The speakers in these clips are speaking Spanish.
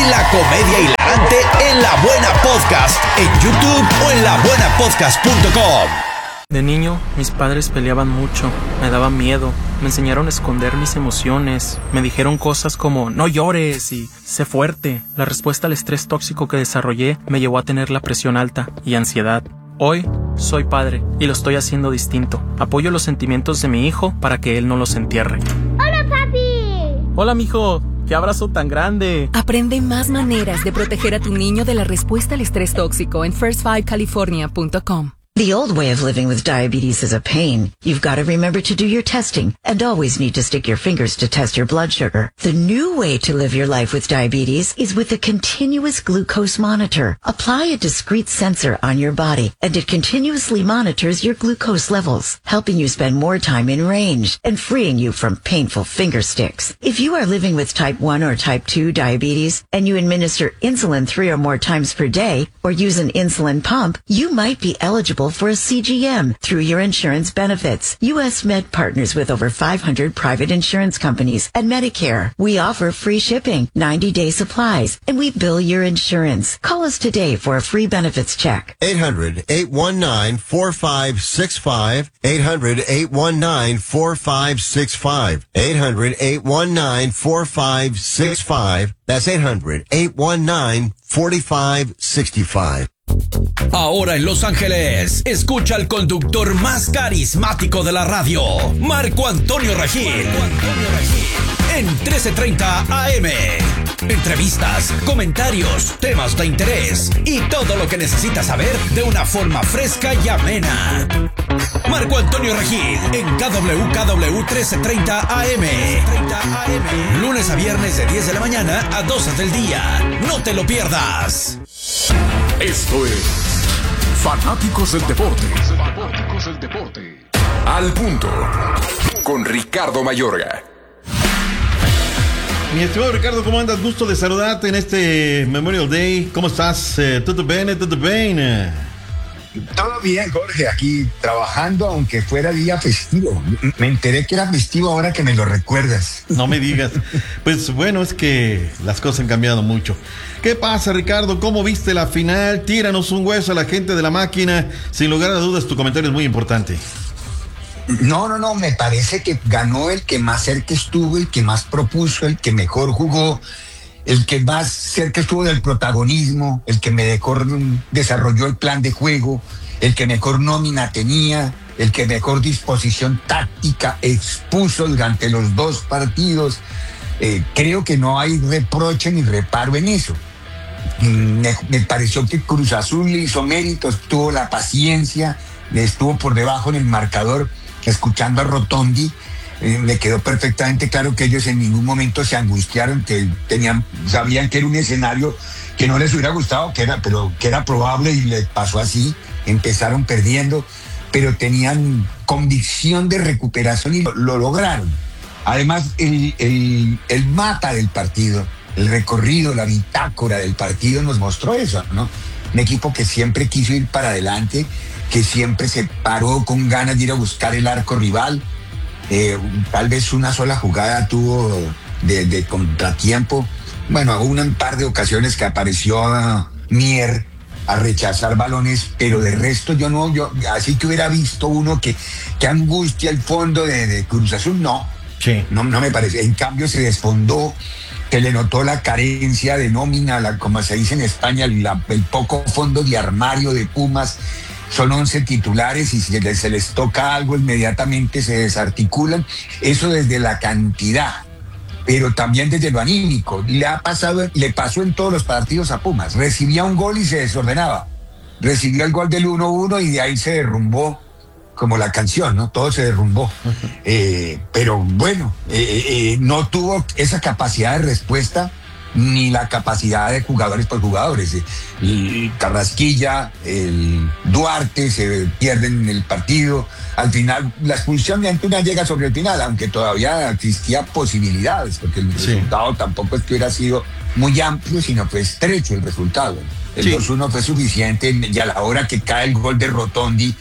y la comedia hilarante en La Buena Podcast, en YouTube o en labuenapodcast.com. De niño, mis padres peleaban mucho, me daba miedo, me enseñaron a esconder mis emociones, me dijeron cosas como no llores y sé fuerte. La respuesta al estrés tóxico que desarrollé me llevó a tener la presión alta y ansiedad. Hoy soy padre y lo estoy haciendo distinto. Apoyo los sentimientos de mi hijo para que él no los entierre. ¡Hola, papi! Hola, mijo. ¡Qué abrazo tan grande! Aprende más maneras de proteger a tu niño de la respuesta al estrés tóxico en first5california.com. The old way of living with diabetes is a pain. You've got to remember to do your testing and always need to stick your fingers to test your blood sugar. The new way to live your life with diabetes is with a continuous glucose monitor. Apply a discrete sensor on your body and it continuously monitors your glucose levels, helping you spend more time in range and freeing you from painful finger sticks. If you are living with type 1 or type 2 diabetes and you administer insulin 3 or more times per day or use an insulin pump, you might be eligible for a CGM through your insurance benefits. U.S. Med partners with over 500 private insurance companies and Medicare. We offer free shipping, 90-day supplies, and we bill your insurance. Call us today for a free benefits check. 800-819-4565. 800-819-4565. 800-819-4565. That's 800-819-4565. Ahora en Los Ángeles, escucha al conductor más carismático de la radio, Marco Antonio Regil. En 1330 AM. Entrevistas, comentarios, temas de interés y todo lo que necesitas saber de una forma fresca y amena. Marco Antonio Regil en KWKW 1330 AM. Lunes a viernes de 10 de la mañana a 12 del día. No te lo pierdas. Esto es Fanáticos del Deporte. Al punto. Con Ricardo Mayorga. Mi estimado Ricardo, ¿cómo andas? Gusto de saludarte en este Memorial Day. ¿Cómo estás? ¿Todo bien? ¿Todo bien? Todo bien, Jorge, aquí trabajando, aunque fuera día festivo. Me enteré que era festivo ahora que me lo recuerdas. No me digas. Pues bueno, es que las cosas han cambiado mucho. ¿Qué pasa, Ricardo? ¿Cómo viste la final? Tíranos un hueso a la gente de la máquina. Sin lugar a dudas, tu comentario es muy importante. No, me parece que ganó el que más cerca estuvo, el que más propuso, el que mejor jugó, el que más cerca estuvo del protagonismo, el que mejor desarrolló el plan de juego, el que mejor nómina tenía, el que mejor disposición táctica expuso durante los dos partidos. Creo que no hay reproche ni reparo en eso. Me pareció que Cruz Azul hizo méritos, tuvo la paciencia, estuvo por debajo en el marcador, escuchando a Rotondi. Me quedó perfectamente claro que ellos en ningún momento se angustiaron, que sabían que era un escenario que no les hubiera gustado, pero que era probable y les pasó así. Empezaron perdiendo, pero tenían convicción de recuperación y lo lograron. Además, el mapa del partido, el recorrido, la bitácora del partido nos mostró eso, ¿no? Un equipo que siempre quiso ir para adelante, que siempre se paró con ganas de ir a buscar el arco rival. Tal vez una sola jugada tuvo de contratiempo. Bueno, hubo un par de ocasiones que apareció Mier a rechazar balones, pero de resto yo así que hubiera visto uno que angustia el fondo de Cruz Azul, no. Sí. No me parece. En cambio se desfondó, se le notó la carencia de nómina, como se dice en España, el poco fondo de armario de Pumas. Son 11 titulares y si se les toca algo inmediatamente se desarticulan. Eso desde la cantidad, pero también desde lo anímico. Le pasó en todos los partidos a Pumas. Recibía un gol y se desordenaba. Recibió el gol del 1-1 y de ahí se derrumbó, como la canción, ¿no? Todo se derrumbó. Pero bueno, no tuvo esa capacidad de respuesta ni la capacidad de jugadores por jugadores. El Carrasquilla, el Duarte se pierden en el partido. Al final, la expulsión de Antuna llega sobre el final, aunque todavía existía posibilidades, porque el resultado tampoco es que hubiera sido muy amplio, sino fue estrecho el resultado. El 2-1 fue suficiente y a la hora que cae el gol de Rotondi,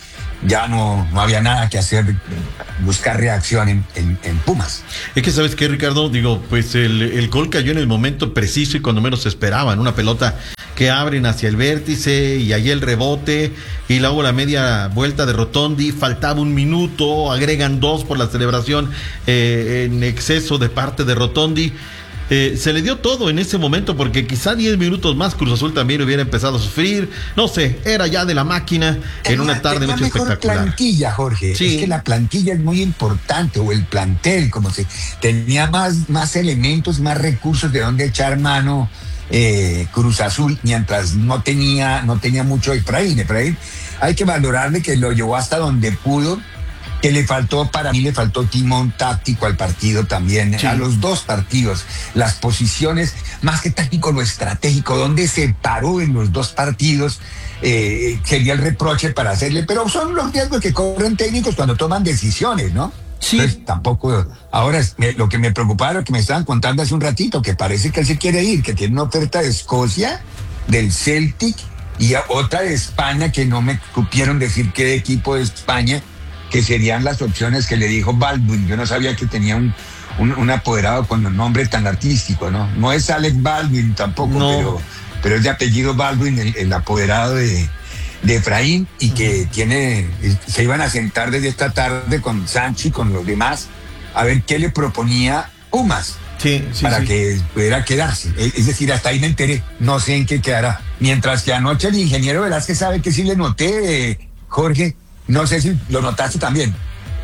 ya no había nada que hacer, buscar reacción en Pumas. Es que, ¿sabes qué, Ricardo? Digo, pues el gol cayó en el momento preciso y cuando menos se esperaban. Una pelota que abren hacia el vértice y ahí el rebote y luego la media vuelta de Rotondi. Faltaba un minuto, agregan 2 por la celebración en exceso de parte de Rotondi. Se le dio todo en ese momento porque quizá 10 minutos más Cruz Azul también hubiera empezado a sufrir, no sé, era ya de la máquina en una tarde mucho espectacular. Plantilla, Jorge, sí. Es que la plantilla es muy importante, o el plantel, como se tenía más elementos, más recursos de donde echar mano Cruz Azul, mientras no tenía mucho Efraín. Hay que valorarle que lo llevó hasta donde pudo. Que para mí le faltó timón táctico al partido también, sí. A los 2 partidos, las posiciones, más que táctico, lo estratégico, donde se paró en los 2 partidos, sería el reproche para hacerle, pero son los riesgos que corren técnicos cuando toman decisiones, ¿no? Sí. Entonces, tampoco, ahora lo que me preocupaba, lo que me estaban contando hace un ratito, que parece que él se quiere ir, que tiene una oferta de Escocia, del Celtic, y otra de España, que no me supieron decir qué equipo de España, que serían las opciones que le dijo Baldwin. Yo no sabía que tenía un apoderado con un nombre tan artístico, ¿no? No es Alec Baldwin tampoco, no. pero es de apellido Baldwin, el apoderado de Efraín, y que se iban a sentar desde esta tarde con Sanchi y con los demás a ver qué le proponía Pumas. Sí, para que pudiera quedarse. Es decir, hasta ahí me enteré, no sé en qué quedará. Mientras que anoche el ingeniero Velázquez sabe que sí le noté, Jorge. No sé si lo notaste también.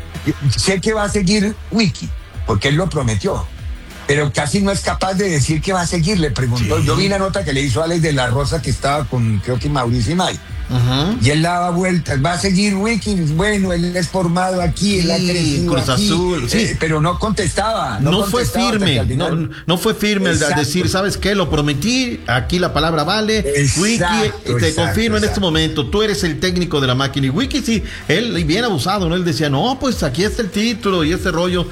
Sé que va a seguir Wiki, porque él lo prometió, pero casi no es capaz de decir que va a seguir, le preguntó. Sí. Yo vi la nota que le hizo Alex de la Rosa, que estaba con, creo que Mauricio Imay. Uh-huh. Y él daba vueltas, va a seguir Wiki, bueno, él es formado aquí, él ha crecido Cruz aquí, Azul, sí. Pero no contestaba. No fue firme, no fue firme al decir, ¿sabes qué? Lo prometí, aquí la palabra vale. Wiki, te confirmo en este momento, tú eres el técnico de la máquina. Y Wiki, sí, él bien abusado, ¿no? Él decía, no, pues aquí está el título y este rollo.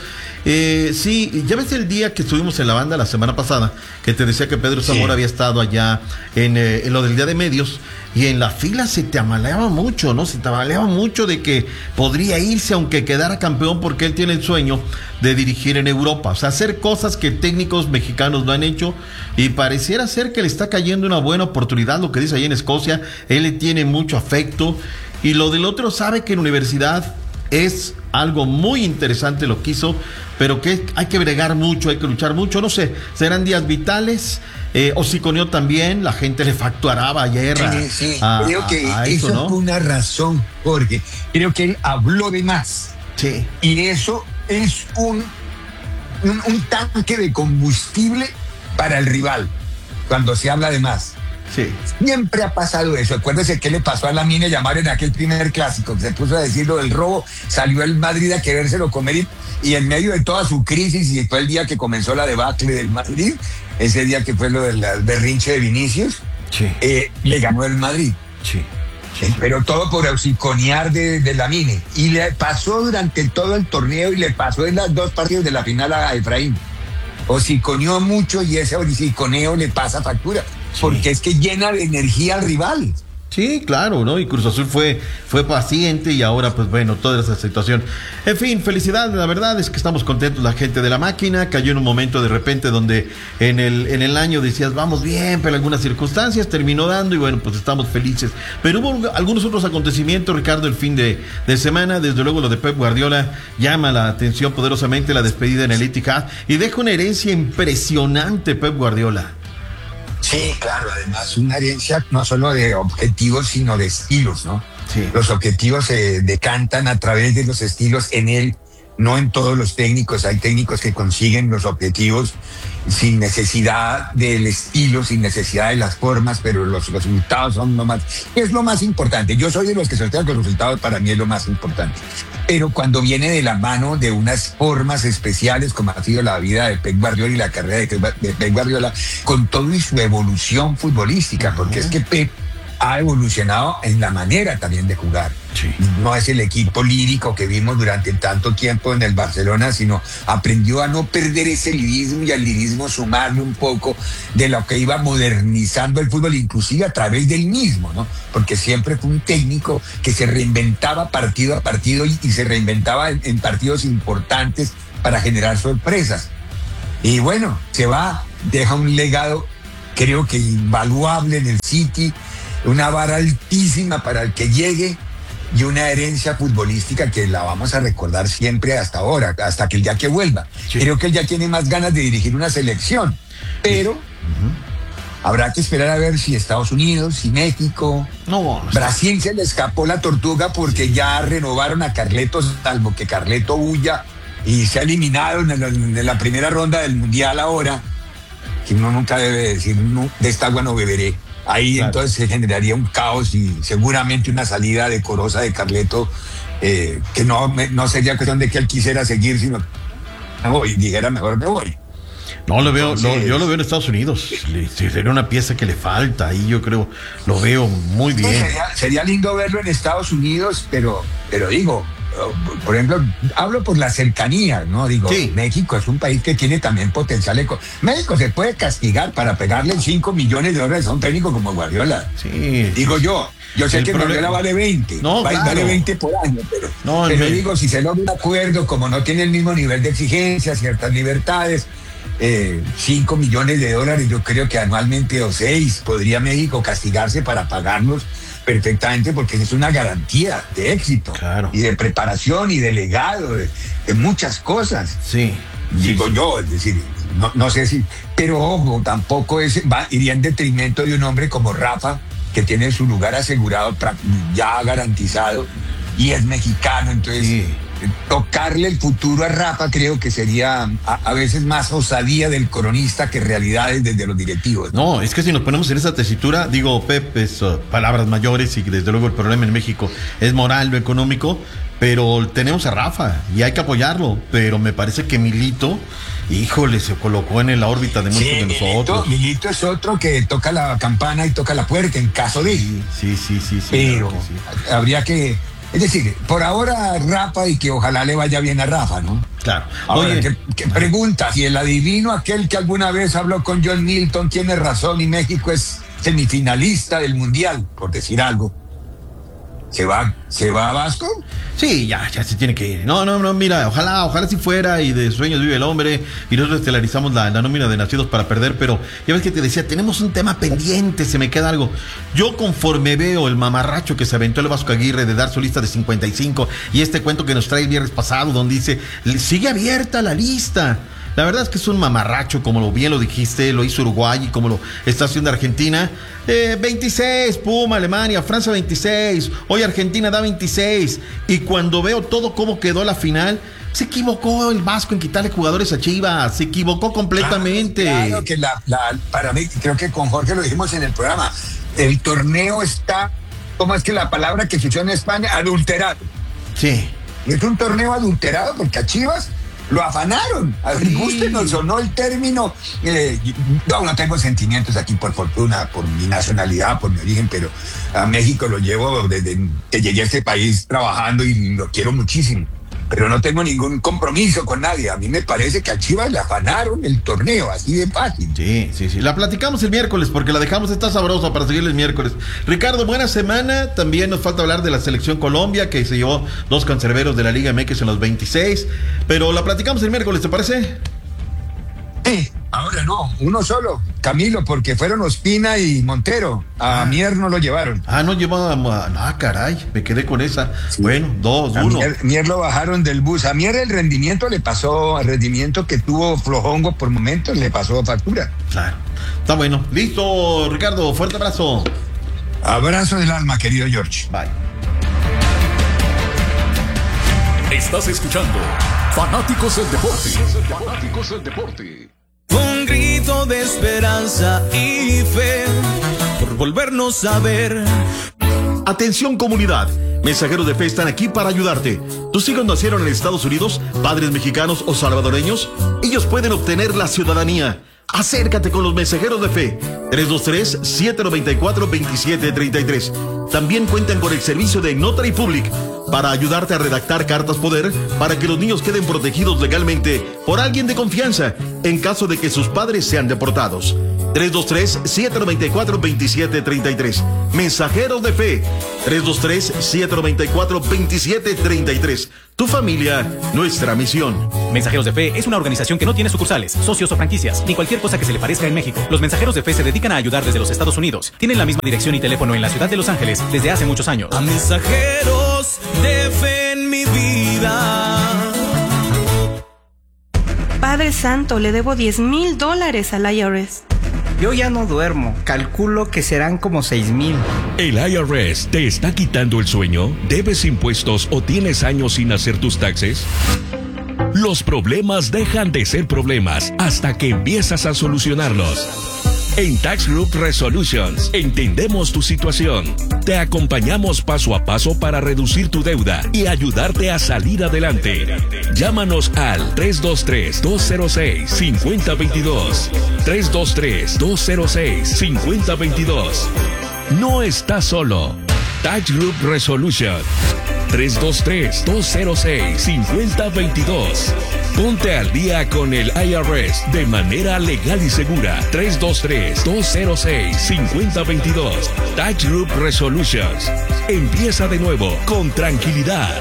Sí, ya ves el día que estuvimos en la banda la semana pasada, que te decía que Pedro Zamora había estado allá en lo del Día de Medios, y en la fila se te amaleaba mucho, ¿no? Se te amaleaba mucho de que podría irse aunque quedara campeón, porque él tiene el sueño de dirigir en Europa, o sea, hacer cosas que técnicos mexicanos no han hecho, y pareciera ser que le está cayendo una buena oportunidad, lo que dice ahí en Escocia. Él le tiene mucho afecto, y lo del otro, sabe que en universidad es algo muy interesante lo que hizo, pero que hay que bregar mucho, hay que luchar mucho, no sé, serán días vitales. Hociconeo también, la gente le facturaba ayer. Sí. Creo que eso, ¿no? Fue una razón, Jorge. Creo que él habló de más. Sí. Y eso es un tanque de combustible para el rival, cuando se habla de más. Sí. Siempre ha pasado eso. Acuérdese qué le pasó a Lamine Yamal en aquel primer clásico, que se puso a decir lo del robo, salió el Madrid a querérselo comer, y en medio de toda su crisis, y fue el día que comenzó la debacle del Madrid, ese día que fue lo del berrinche de Vinicius, sí. Le ganó el Madrid. Sí. Pero todo por hociconear de Lamine. Y le pasó durante todo el torneo, y le pasó en las 2 partidos de la final a Efraín. Hociconeó mucho, y ese hociconeo le pasa factura. Sí. Porque es que llena de energía al rival. Sí, claro, ¿no? Y Cruz Azul fue paciente, y ahora, pues bueno, toda esa situación. En fin, felicidades, la verdad es que estamos contentos, la gente de la máquina. Cayó en un momento de repente donde en el año decías, vamos bien, pero algunas circunstancias terminó dando, y bueno, pues estamos felices. Pero hubo algunos otros acontecimientos, Ricardo, el fin de semana. Desde luego lo de Pep Guardiola llama la atención poderosamente, la despedida en el Etihad, y deja una herencia impresionante Pep Guardiola. Sí, claro, además una herencia no solo de objetivos, sino de estilos, ¿no? Sí. Los objetivos se decantan a través de los estilos en él, no en todos los técnicos. Hay técnicos que consiguen los objetivos sin necesidad del estilo, sin necesidad de las formas, pero los resultados son lo más... Es lo más importante. Yo soy de los que sostengo que los resultados para mí es lo más importante. Pero cuando viene de la mano de unas formas especiales, como ha sido la vida de Pep Guardiola y la carrera de Pep Guardiola, con todo y su evolución futbolística, porque es que Pep ha evolucionado en la manera también de jugar. Sí. No es el equipo lírico que vimos durante tanto tiempo en el Barcelona, sino aprendió a no perder ese lirismo y al lirismo sumarle un poco de lo que iba modernizando el fútbol, inclusive a través del mismo, ¿no? Porque siempre fue un técnico que se reinventaba partido a partido y se reinventaba en partidos importantes para generar sorpresas. Y bueno, se va, deja un legado, creo que invaluable en el City, una vara altísima para el que llegue y una herencia futbolística que la vamos a recordar siempre hasta ahora, hasta que el día que vuelva. Sí. Creo que él ya tiene más ganas de dirigir una selección, pero habrá que esperar a ver si Estados Unidos, si México, Brasil se le escapó la tortuga porque ya renovaron a Carleto, salvo que Carleto huya y se ha eliminado en la primera ronda del Mundial ahora, que uno nunca debe decir, no, de esta agua no beberé. Ahí claro. Entonces se generaría un caos y seguramente una salida decorosa de Carleto, que no sería cuestión de que él quisiera seguir, sino y dijera mejor me voy. No, lo veo, entonces, yo lo veo en Estados Unidos. Sería una pieza que le falta ahí, yo creo, lo veo muy bien. Sería lindo verlo en Estados Unidos, pero digo, por ejemplo, hablo por la cercanía, ¿no? Digo, sí. México es un país que tiene también potencial. México se puede castigar para pegarle $5 millones a un técnico como Guardiola. Sí. Digo yo sé que Guardiola vale 20, no, claro. Vale 20 por año, pero digo, si se logra un acuerdo, como no tiene el mismo nivel de exigencia, ciertas libertades, $5 millones, yo creo que anualmente o 6 podría México castigarse para pagarlos perfectamente, porque es una garantía de éxito, claro. Y de preparación y de legado, de muchas cosas. Sí. Digo yo, es decir, no sé si, pero ojo, tampoco iría en detrimento de un hombre como Rafa, que tiene su lugar asegurado, ya garantizado, y es mexicano, entonces sí. Tocarle el futuro a Rafa creo que sería a veces más osadía del cronista que realidades desde los directivos. No, es que si nos ponemos en esa tesitura, digo, Pep, es palabras mayores y desde luego el problema en México es moral, lo económico, pero tenemos a Rafa y hay que apoyarlo, pero me parece que Milito, híjole, se colocó en la órbita de muchos de nosotros. Milito es otro que toca la campana y toca la puerta en caso de... Sí. Pero claro sí. Habría que... Es decir, por ahora Rafa y que ojalá le vaya bien a Rafa, ¿no? Claro. Ahora, ¿qué pregunta? Si el adivino, aquel que alguna vez habló con John Milton, tiene razón y México es semifinalista del Mundial, por decir algo. ¿Se va a Vasco? Sí, ya se tiene que ir. No, mira, ojalá si fuera y de sueños vive el hombre y nosotros estelarizamos la nómina de Nacidos para Perder, pero ya ves que te decía, tenemos un tema pendiente, se me queda algo. Yo conforme veo el mamarracho que se aventó el Vasco Aguirre de dar su lista de 55 y este cuento que nos trae el viernes pasado donde dice, sigue abierta la lista. La verdad es que es un mamarracho, como bien lo dijiste, lo hizo Uruguay y como lo está haciendo Argentina. 26, pum, Alemania, Francia 26, hoy Argentina da 26. Y cuando veo todo cómo quedó la final, se equivocó el Vasco en quitarle jugadores a Chivas, se equivocó completamente. Claro que para mí, creo que con Jorge lo dijimos en el programa, el torneo está, ¿cómo es que la palabra que se usó en España? Adulterado. Sí. Es un torneo adulterado porque a Chivas lo afanaron. A mi gusto nos sonó el término. No tengo sentimientos aquí por fortuna, por mi nacionalidad, por mi origen, pero a México lo llevo desde que llegué a este país trabajando y lo quiero muchísimo. Pero no tengo ningún compromiso con nadie. A mí me parece que a Chivas le afanaron el torneo, así de fácil. Sí. La platicamos el miércoles porque la dejamos, está sabrosa para seguir el miércoles. Ricardo, buena semana. También nos falta hablar de la selección Colombia, que se llevó 2 cancerberos de la Liga MX en los 26. Pero la platicamos el miércoles, ¿te parece? Sí, ahora no, uno solo, Camilo, porque fueron Ospina y Montero. A Mier no lo llevaron. No llevaban. Caray, me quedé con esa. Sí. Bueno, 2-1. Mier lo bajaron del bus. A Mier el rendimiento que tuvo flojongo por momentos le pasó factura. Claro. Está bueno. Listo, Ricardo, fuerte abrazo. Abrazo del alma, querido George. Bye. Estás escuchando Fanáticos del Deporte. Un grito de esperanza y fe por volvernos a ver. Atención comunidad, mensajeros de fe están aquí para ayudarte. ¿Tus hijos nacieron en Estados Unidos, padres mexicanos o salvadoreños? Ellos pueden obtener la ciudadanía. Acércate con los mensajeros de fe. 323-794-2733. También cuentan con el servicio de Notary Public para ayudarte a redactar cartas poder para que los niños queden protegidos legalmente por alguien de confianza en caso de que sus padres sean deportados. 323-794-2733. Mensajeros de fe. 323-794-2733. Tu familia, nuestra misión. Mensajeros de Fe es una organización que no tiene sucursales, socios o franquicias, ni cualquier cosa que se le parezca en México. Los Mensajeros de Fe se dedican a ayudar desde los Estados Unidos. Tienen la misma dirección y teléfono en la ciudad de Los Ángeles desde hace muchos años. A mensajeros de fe en mi vida. Padre Santo, le debo $10,000 al IRS. Yo ya no duermo, calculo que serán como 6,000. ¿El IRS te está quitando el sueño? ¿Debes impuestos o tienes años sin hacer tus taxes? Los problemas dejan de ser problemas hasta que empiezas a solucionarlos. En Tax Group Resolutions entendemos tu situación. Te acompañamos paso a paso para reducir tu deuda y ayudarte a salir adelante. Llámanos al 323-206-5022. 323-206-5022. No estás solo. Tax Group Resolution. 323-206-5022. Ponte al día con el IRS de manera legal y segura. 323-206-5022. Tax Group Resolutions. Empieza de nuevo con tranquilidad.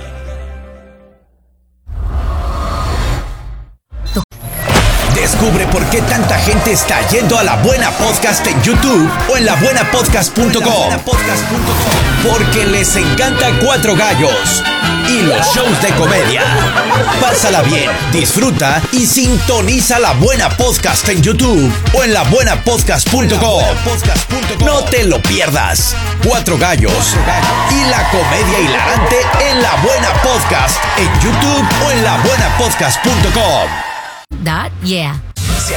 Descubre por qué tanta gente está yendo a La Buena Podcast en YouTube o en labuenapodcast.com. Porque les encanta Cuatro Gallos y los shows de comedia. Pásala bien, disfruta y sintoniza La Buena Podcast en YouTube o en labuenapodcast.com. No te lo pierdas. Cuatro Gallos y la comedia hilarante en La Buena Podcast en YouTube o en labuenapodcast.com. Yeah.